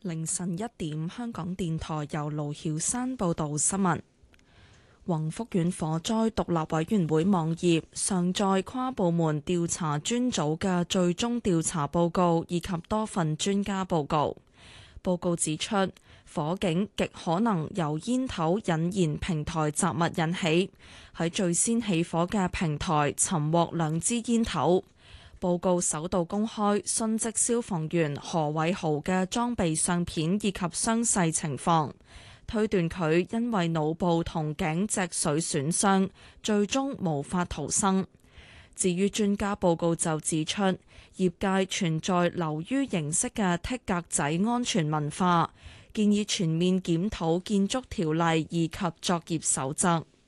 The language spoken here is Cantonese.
凌晨1點，香港電台由盧曉山報道新聞。宏福苑火災獨立委員會網頁上載跨部門調查專組嘅最終調查報告以及多份專家報告。報告指出，火警極可能由煙頭引燃平台雜物引起，喺最先起火嘅平台尋獲2支煙頭。報告首度公開殉職消防員何偉豪嘅裝備相片以及傷勢情況，推斷佢因為腦部同頸脊髓損傷，最終無法逃生。至於專家報告就指出，業界存在流於形式嘅剔格仔安全文化，建議全面檢討建築條例以及作業守則。